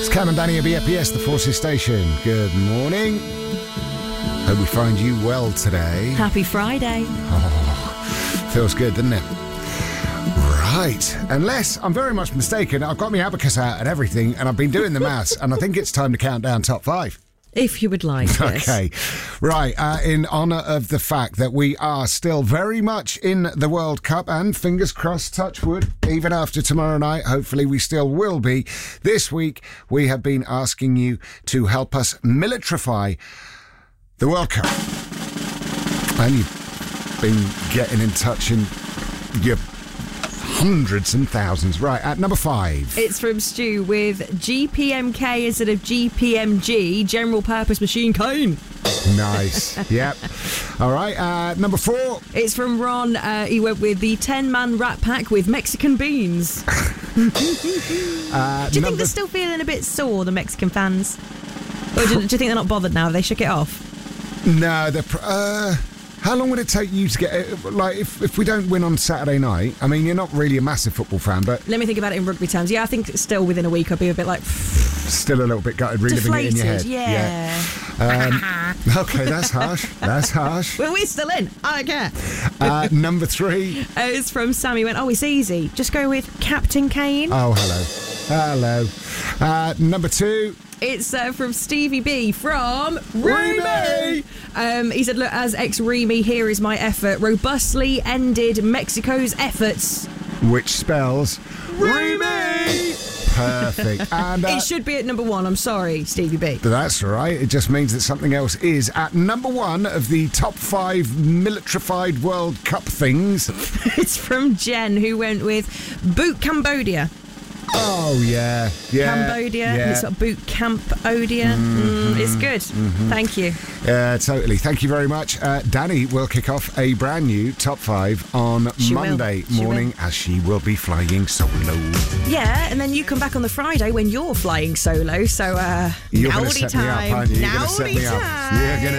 Cam and Danny at BFPS, the Forces Station. Good morning. Hope we find you well today. Happy Friday. Oh, feels good, doesn't it? Right. Unless I'm very much mistaken, I've got my abacus out and everything, and I've been doing the maths, and I think it's time to count down top 5. If you would like, yes. Okay. Right. In honour of the fact that we are still very much in the World Cup, and fingers crossed, touch wood, even after tomorrow night, hopefully we still will be. This week, we have been asking you to help us militarify the World Cup. And you've been getting in touch in your hundreds and thousands. Right, at number 5. It's from Stu with GPMK instead of GPMG, General Purpose Machine Cane. Nice. Yep. All right, number 4. It's from Ron. He went with the 10-man Rat Pack with Mexican beans. Do you think they're still feeling a bit sore, the Mexican fans? Or do you think they're not bothered now? Have they shook it off? No, how long would it take you to get it? Like, if we don't win on Saturday night, I mean, you're not really a massive football fan, but... Let me think about it in rugby terms. Yeah, I think still within a week I'll be a bit like... Still a little bit gutted, reliving it in your head. Yeah. Okay, that's harsh. That's harsh. Well, we're still in. I don't care. Number 3. It's from Sammy. Went, it's easy. Just go with Captain Kane. Oh, hello. Number 2. It's from Stevie B from Remy. He said, look, as ex-Remy, here is my effort. Robustly ended Mexico's efforts. Which spells Remy. Perfect. And it should be at number 1. I'm sorry, Stevie B. That's right. It just means that something else is at number 1 of the top 5 militarified World Cup things. It's from Jen, who went with Boot Cambodia. Oh, yeah. Cambodia. Yeah. And it's got Boot Cambodia. It's good. Thank you. Totally. Thank you very much. Danny will kick off a brand new top 5 on Monday morning as she will be flying solo. Yeah, and then you come back on the Friday when you're flying solo. So, you're going to nowdy set me up, aren't you? You're going to set me up. You're going